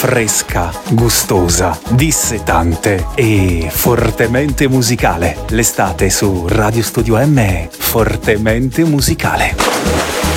fresca, gustosa, dissetante e fortemente musicale. L'estate su Radio Studio M è fortemente musicale.